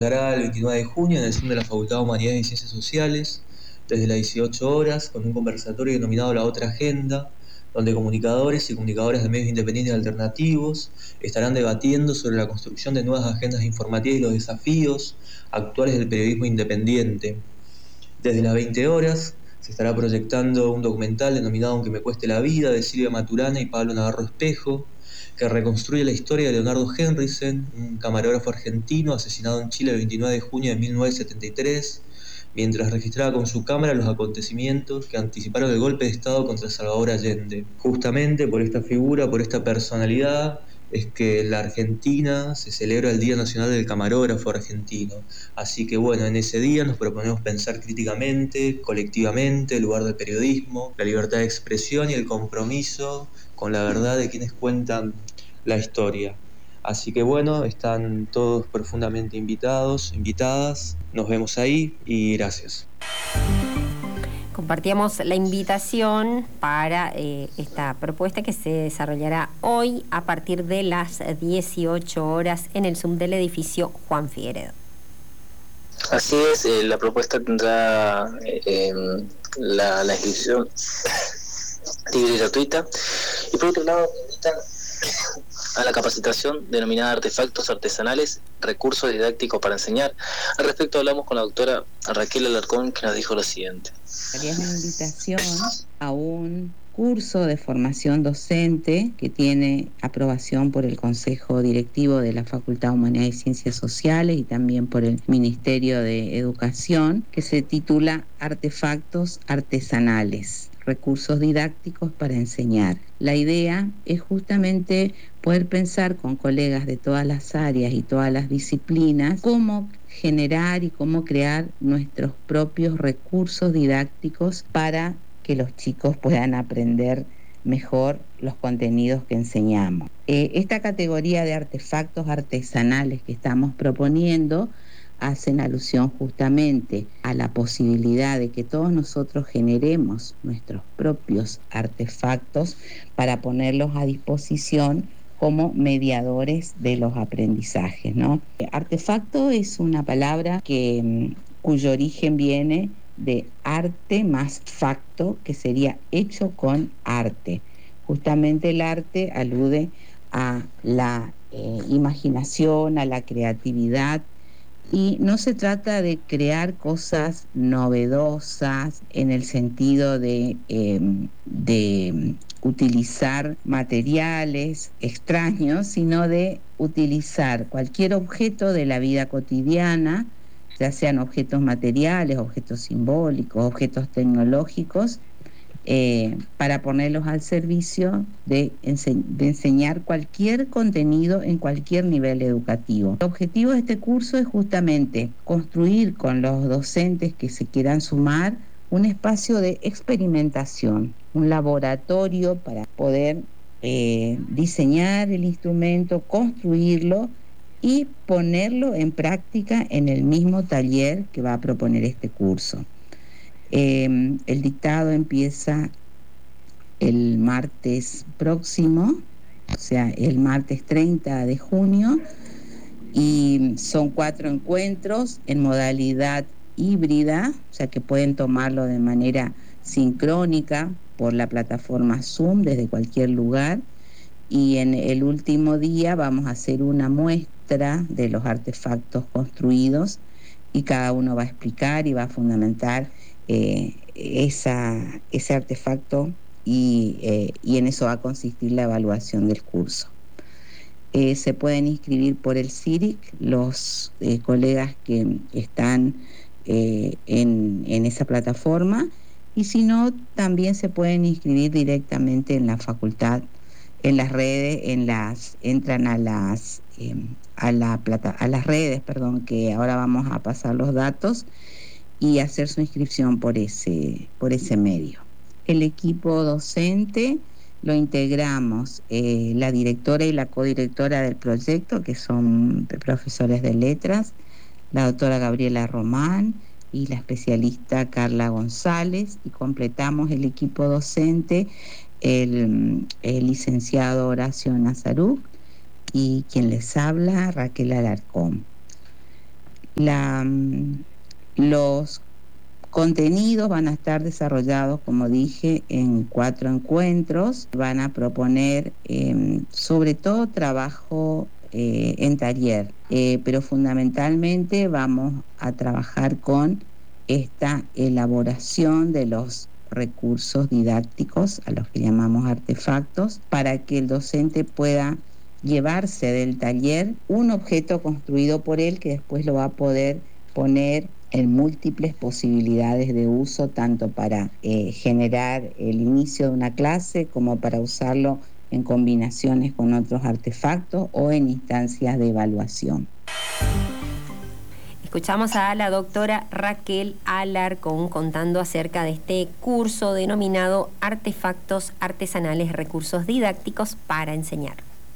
Dará el 29 de junio en el Zoom de la Facultad de Humanidades y Ciencias Sociales, desde las 18 horas, con un conversatorio denominado La Otra Agenda, donde comunicadores y comunicadoras de medios independientes y alternativos estarán debatiendo sobre la construcción de nuevas agendas informativas y los desafíos actuales del periodismo independiente. Desde las 20 horas se estará proyectando un documental denominado Aunque me cueste la vida, de Silvia Maturana y Pablo Navarro Espejo, que reconstruye la historia de Leonardo Henriksen, un camarógrafo argentino asesinado en Chile el 29 de junio de 1973, mientras registraba con su cámara los acontecimientos que anticiparon el golpe de Estado contra Salvador Allende. Justamente por esta figura, por esta personalidad, es que en la Argentina se celebra el Día Nacional del Camarógrafo Argentino. Así que bueno, en ese día nos proponemos pensar críticamente, colectivamente, el lugar del periodismo, la libertad de expresión y el compromiso con la verdad de quienes cuentan la historia. Así que bueno, están todos profundamente invitados, invitadas. Nos vemos ahí y gracias. Compartíamos la invitación para esta propuesta que se desarrollará hoy a partir de las 18 horas en el Zoom del edificio Juan Figueredo. Así es, la propuesta tendrá la inscripción libre y gratuita. Y por otro lado, invitan a la capacitación denominada Artefactos Artesanales, Recursos Didácticos para Enseñar. Al respecto hablamos con la doctora Raquel Alarcón, que nos dijo lo siguiente. Es una invitación a un curso de formación docente que tiene aprobación por el Consejo Directivo de la Facultad de Humanidades y Ciencias Sociales y también por el Ministerio de Educación, que se titula Artefactos Artesanales, Recursos Didácticos para Enseñar. La idea es justamente poder pensar con colegas de todas las áreas y todas las disciplinas cómo generar y cómo crear nuestros propios recursos didácticos para que los chicos puedan aprender mejor los contenidos que enseñamos. Esta categoría de artefactos artesanales que estamos proponiendo hacen alusión justamente a la posibilidad de que todos nosotros generemos nuestros propios artefactos para ponerlos a disposición como mediadores de los aprendizajes, ¿no? Artefacto es una palabra cuyo origen viene de arte más facto, que sería hecho con arte. Justamente el arte alude a la imaginación, a la creatividad, y no se trata de crear cosas novedosas en el sentido de utilizar materiales extraños, sino de utilizar cualquier objeto de la vida cotidiana, ya sean objetos materiales, objetos simbólicos, objetos tecnológicos, para ponerlos al servicio de enseñar cualquier contenido en cualquier nivel educativo. El objetivo de este curso es justamente construir con los docentes que se quieran sumar un espacio de experimentación, un laboratorio para poder diseñar el instrumento, construirlo y ponerlo en práctica en el mismo taller que va a proponer este curso. El dictado empieza el martes próximo, o sea, el martes 30 de junio, y son 4 encuentros en modalidad híbrida, o sea que pueden tomarlo de manera sincrónica por la plataforma Zoom desde cualquier lugar, y en el último día vamos a hacer una muestra de los artefactos construidos y cada uno va a explicar y va a fundamentar ese artefacto y en eso va a consistir la evaluación del curso. Se pueden inscribir por el CIRIC los colegas que están en esa plataforma, y si no, también se pueden inscribir directamente en la facultad, en las redes, entran a las redes, que ahora vamos a pasar los datos, y hacer su inscripción por ese medio. El equipo docente lo integramos la directora y la codirectora del proyecto, que son profesores de letras, la doctora Gabriela Román y la especialista Carla González, y completamos el equipo docente el licenciado Horacio Nazaruk y quien les habla, Raquel Alarcón. Los contenidos van a estar desarrollados, como dije, en 4 encuentros. Van a proponer sobre todo trabajo en taller, pero fundamentalmente vamos a trabajar con esta elaboración de los recursos didácticos, a los que llamamos artefactos, para que el docente pueda llevarse del taller un objeto construido por él que después lo va a poder poner en múltiples posibilidades de uso, tanto para generar el inicio de una clase como para usarlo en combinaciones con otros artefactos o en instancias de evaluación. Escuchamos a la doctora Raquel Alarcón contando acerca de este curso denominado Artefactos Artesanales, Recursos Didácticos para Enseñar.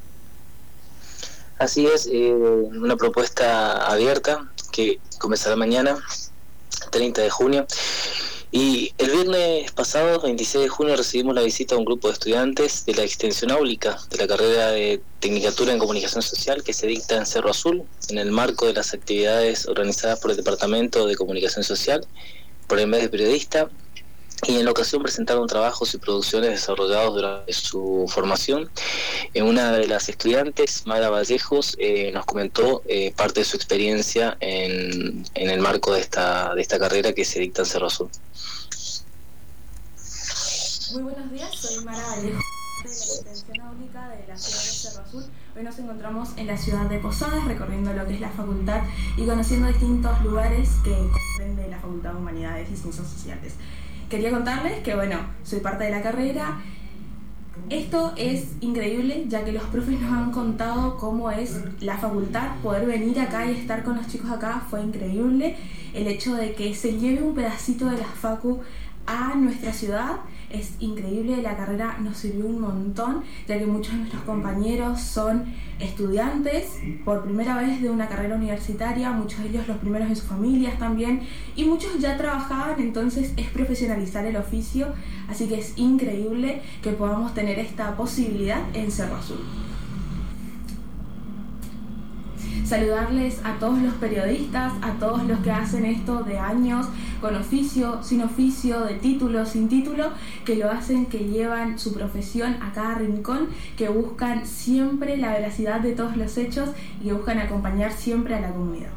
Así es, una propuesta abierta que comenzará mañana, 30 de junio. Y el viernes pasado, 26 de junio, recibimos la visita de un grupo de estudiantes de la extensión áulica de la carrera de Tecnicatura en Comunicación Social que se dicta en Cerro Azul, en el marco de las actividades organizadas por el Departamento de Comunicación Social, por el medio periodista, y en la ocasión presentaron trabajos y producciones desarrollados durante su formación. Una de las estudiantes, Mara Vallejos, nos comentó parte de su experiencia en el marco de esta carrera que se dicta en Cerro Azul. Muy buenos días, soy Mara Vallejos de la extensión áulica de la ciudad de Cerro Azul. Hoy nos encontramos en la ciudad de Posadas, recorriendo lo que es la facultad y conociendo distintos lugares que comprende la Facultad de Humanidades y Ciencias Sociales. Quería contarles que, soy parte de la carrera. Esto es increíble, ya que los profes nos han contado cómo es la facultad. Poder venir acá y estar con los chicos acá fue increíble. El hecho de que se lleve un pedacito de la facu a nuestra ciudad es increíble. La carrera nos sirvió un montón, ya que muchos de nuestros compañeros son estudiantes por primera vez de una carrera universitaria, muchos de ellos los primeros en sus familias también, y muchos ya trabajaban, entonces es profesionalizar el oficio, así que es increíble que podamos tener esta posibilidad en Cerro Azul. Saludarles a todos los periodistas, a todos los que hacen esto de años, con oficio, sin oficio, de título, sin título, que lo hacen, que llevan su profesión a cada rincón, que buscan siempre la veracidad de todos los hechos y que buscan acompañar siempre a la comunidad.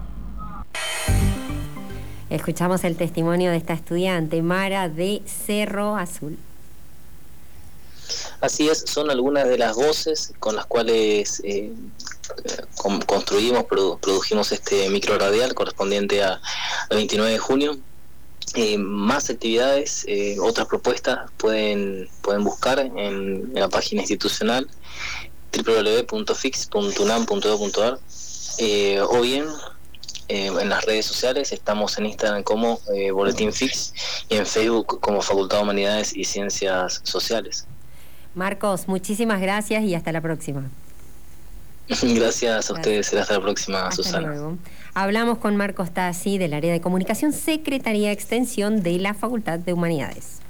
Escuchamos el testimonio de esta estudiante, Mara, de Cerro Azul. Así es, son algunas de las voces con las cuales produjimos este micro radial correspondiente al 29 de junio. Más actividades, otras propuestas pueden buscar en la página institucional www.fix.unam.edu.ar o bien en las redes sociales. Estamos en Instagram como Boletín Fix y en Facebook como Facultad de Humanidades y Ciencias Sociales. Marcos, muchísimas gracias y hasta la próxima. Gracias a ustedes, hasta la próxima, hasta Susana. Luego. Hablamos con Marcos Tassi del área de comunicación, Secretaría de Extensión de la Facultad de Humanidades.